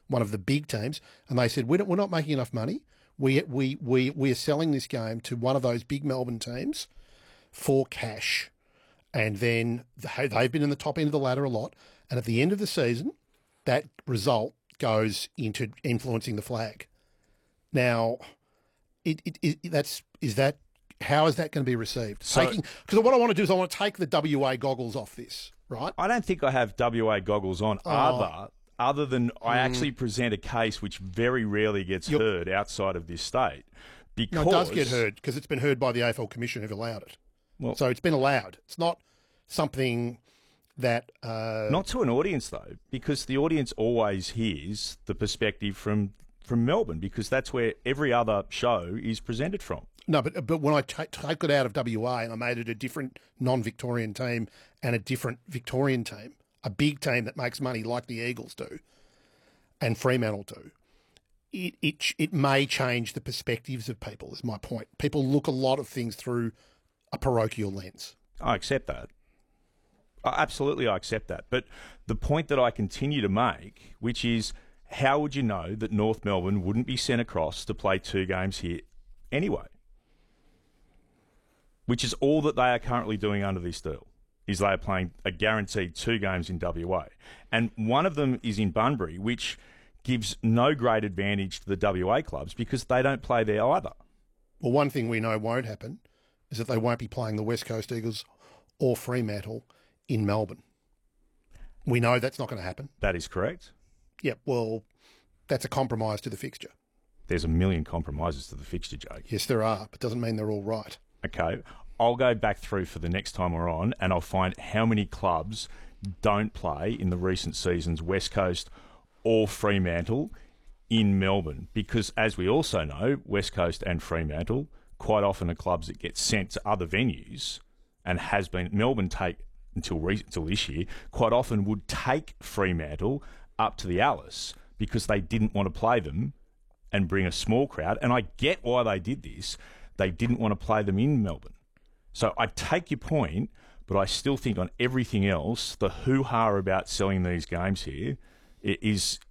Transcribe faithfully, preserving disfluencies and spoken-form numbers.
one of the big teams, and they said, we don't, we're not making enough money. We, we, we, we're selling this game to one of those big Melbourne teams for cash. And then they- they've been in the top end of the ladder a lot. And at the end of the season, that result goes into influencing the flag. Now, it, it, it that's is that how is that going to be received? So- Because what I want to do is I want to take the W A goggles off this, right? I don't think I have W A goggles on Oh. other, other than I actually present a case which very rarely gets You're- heard outside of this state. No, Because it does get heard because it's been heard by the A F L Commission who've allowed it. Well- so it's been allowed. It's not something that... Uh, Not to an audience, though, because the audience always hears the perspective from, from Melbourne, because that's where every other show is presented from. No, but but when I ta take it out of W A and I made it a different non-Victorian team and a different Victorian team, a big team that makes money like the Eagles do and Fremantle do, it, it, ch- it may change the perspectives of people, is my point. People look a lot of things through a parochial lens. I accept that. I- Absolutely, I accept that. But the point that I continue to make, which is, how would you know that North Melbourne wouldn't be sent across to play two games here anyway? Which is all that they are currently doing under this deal, is they are playing a guaranteed two games in W A. And one of them is in Bunbury, which gives no great advantage to the W A clubs because they don't play there either. Well, one thing we know won't happen is that they won't be playing the West Coast Eagles or Fremantle in Melbourne. We know that's not going to happen. That is correct. Yep, well, that's a compromise to the fixture. There's a million compromises to the fixture, Jake. Yes, there are, but doesn't mean they're all right. Okay, I'll go back through for the next time we're on and I'll find how many clubs don't play in the recent seasons, West Coast or Fremantle, in Melbourne. Because as we also know, West Coast and Fremantle quite often are clubs that get sent to other venues and has been, Melbourne take, until, re, until this year, quite often would take Fremantle up to the Alice because they didn't want to play them and bring a small crowd. And I get why they did this. They didn't want to play them in Melbourne. So I take your point, but I still think on everything else, the hoo-ha about selling these games here is